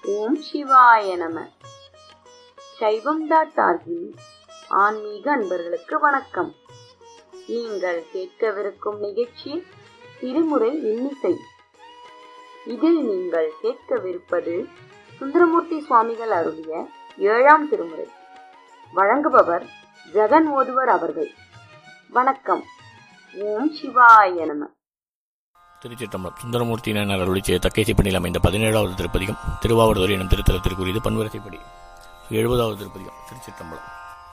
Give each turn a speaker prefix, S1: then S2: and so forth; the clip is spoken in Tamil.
S1: ஓம் சிவாய நம. சைவம்.org ஆன்மீக அன்பர்களுக்கு வணக்கம். நீங்கள் கேட்கவிருக்கும் நிகழ்ச்சி திருமுறை இன்னிசை. இதில் நீங்கள் கேட்கவிருப்பது சுந்தரமூர்த்தி சுவாமிகள் அருளிய 7ஆம் திருமுறை. வழங்குபவர் ஜெகன் ஓதுவர் அவர்கள். வணக்கம். ஓம் சிவாய நம.
S2: திருச்சிற்றம்பலம். சுந்தரமூர்த்தியினர் அருளி செய்த தக்கைசைப்பணியில் அமைந்த 17வது திருப்பதிகம் திருவாவடுதுறை எனும் திருத்தலத்திற்குரியது. பன்வரிசைப்படி 70வது திருப்பதிகம். திருச்சிற்றம்பலம்.